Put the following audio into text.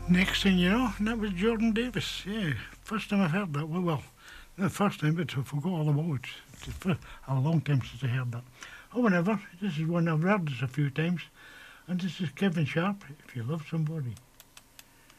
Next thing you know, that was Jordan Davis. Yeah, first time I've heard that. Well, not the first time, but I forgot all about it. It's a long time since I heard that. Oh, whatever. This is one I've heard this a few times. And this is Kevin Sharp, If You Love Somebody.